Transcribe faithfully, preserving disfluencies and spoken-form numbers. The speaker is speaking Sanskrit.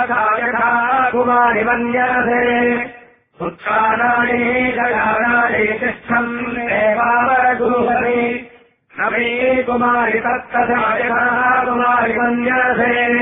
यथा कुमारि मन्यसे उत्थानानि गजानानि तिष्ठन् देवावरगुहरि न मे कुमारि तत्तथा यथा कुमारि मन्यसे